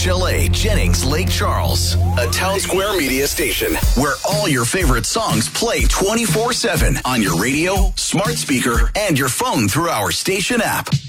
Chalet Jennings Lake Charles, a Town Square Media station where all your favorite songs play 24/7 on your radio, smart speaker, and your phone through our station app.